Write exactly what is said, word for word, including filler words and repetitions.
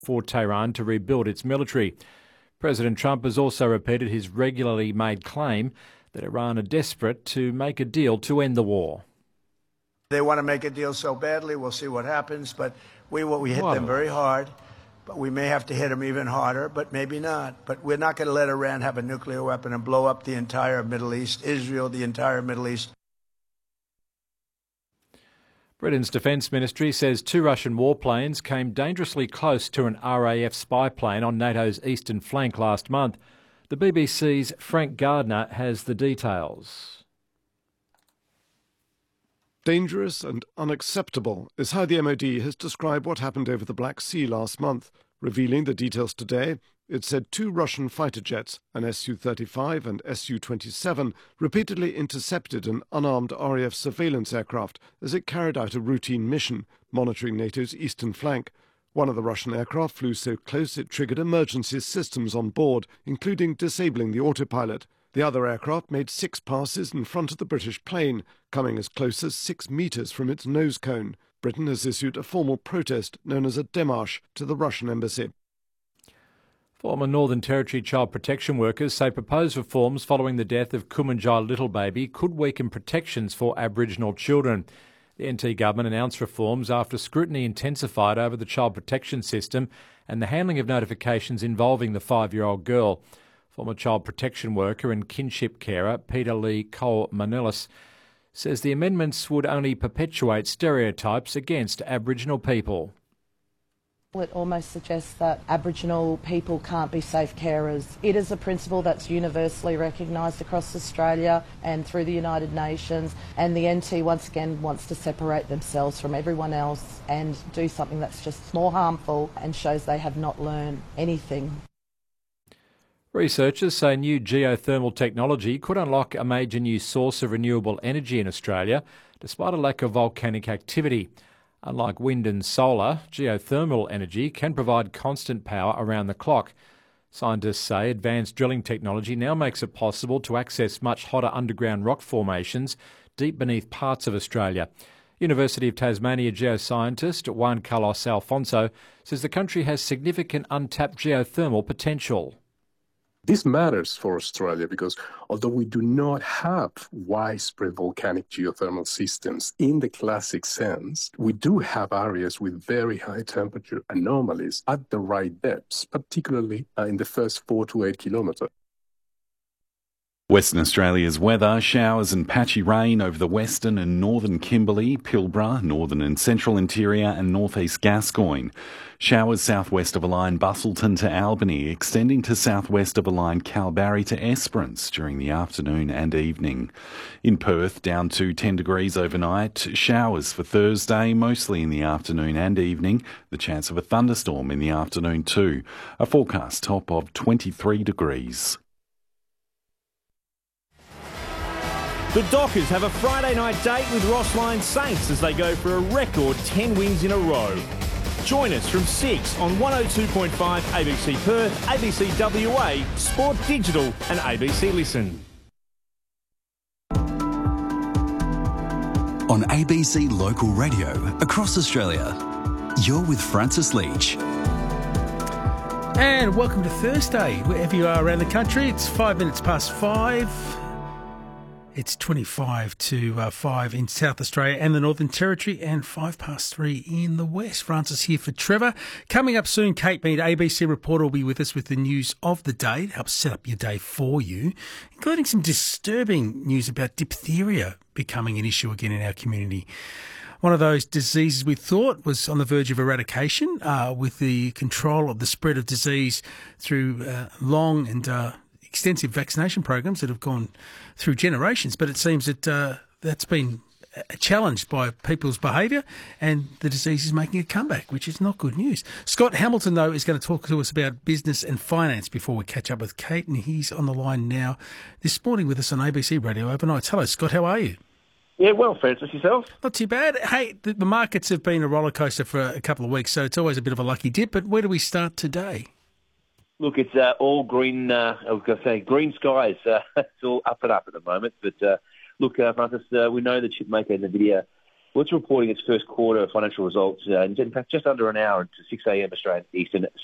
for Tehran to rebuild its military. President Trump has also repeated his regularly made claim that Iran are desperate to make a deal to end the war. They want to make a deal so badly, we'll see what happens, but we, we hit Wow. them very hard. But we may have to hit them even harder, but maybe not. But we're not going to let Iran have a nuclear weapon and blow up the entire Middle East, Israel, the entire Middle East. Britain's Defence Ministry says two Russian warplanes came dangerously close to an R A F spy plane on NATO's eastern flank last month. The B B C's Frank Gardner has the details. Dangerous and unacceptable is how the M O D has described what happened over the Black Sea last month. Revealing the details today, it said two Russian fighter jets, an S U thirty-five and S U twenty-seven, repeatedly intercepted an unarmed R A F surveillance aircraft as it carried out a routine mission, monitoring NATO's eastern flank. One of the Russian aircraft flew so close it triggered emergency systems on board, including disabling the autopilot. The other aircraft made six passes in front of the British plane, coming as close as six metres from its nose cone. Britain has issued a formal protest known as a démarche to the Russian embassy. Former Northern Territory child protection workers say proposed reforms following the death of Kumanjai Little Baby could weaken protections for Aboriginal children. The N T government announced reforms after scrutiny intensified over the child protection system and the handling of notifications involving the five-year-old girl. Former child protection worker and kinship carer Peter Lee Cole-Manilis says the amendments would only perpetuate stereotypes against Aboriginal people. It almost suggests that Aboriginal people can't be safe carers. It is a principle that's universally recognised across Australia and through the United Nations, and the N T once again wants to separate themselves from everyone else and do something that's just more harmful and shows they have not learned anything. Researchers say new geothermal technology could unlock a major new source of renewable energy in Australia, despite a lack of volcanic activity. Unlike wind and solar, geothermal energy can provide constant power around the clock. Scientists say advanced drilling technology now makes it possible to access much hotter underground rock formations deep beneath parts of Australia. University of Tasmania geoscientist Juan Carlos Alfonso says the country has significant untapped geothermal potential. This matters for Australia because although we do not have widespread volcanic geothermal systems in the classic sense, we do have areas with very high temperature anomalies at the right depths, particularly uh, in the first four to eight kilometres. Western Australia's weather, showers and patchy rain over the western and northern Kimberley, Pilbara, northern and central interior and northeast Gascoyne. Showers southwest of a line Bustleton to Albany, extending to southwest of a line Kalbarri to Esperance during the afternoon and evening. In Perth, down to ten degrees overnight. Showers for Thursday, mostly in the afternoon and evening. The chance of a thunderstorm in the afternoon too. A forecast top of twenty-three degrees. The Dockers have a Friday night date with Rossline Saints as they go for a record ten wins in a row. Join us from six on one oh two point five A B C Perth, A B C W A, Sport Digital and A B C Listen. On A B C Local Radio across Australia, you're with Francis Leach. And welcome to Thursday, wherever you are around the country. It's five minutes past five. It's twenty-five to uh, five in South Australia and the Northern Territory, and five past three in the West. Francis here for Trevor. Coming up soon, Kate Mead, A B C reporter, will be with us with the news of the day to help set up your day for you, including some disturbing news about diphtheria becoming an issue again in our community. One of those diseases we thought was on the verge of eradication uh, with the control of the spread of disease through uh, long and uh, extensive vaccination programs that have gone through generations, but it seems that uh, that's been challenged by people's behaviour and the disease is making a comeback, which is not good news. Scott Hamilton, though, is going to talk to us about business and finance before we catch up with Kate, and he's on the line now this morning with us on A B C Radio Overnights. Hello, Scott, how are you? Yeah, well, Francis, yourself? Not too bad. Hey, the, the markets have been a rollercoaster for a couple of weeks, so it's always a bit of a lucky dip, but where do we start today? Look, it's uh, all green, uh, I was going to say green skies. Uh, it's all up and up at the moment. But uh, look, uh, Francis, uh, we know the chipmaker NVIDIA well, it's reporting its first quarter financial results uh, in fact just under an hour to six a.m. Australian Eastern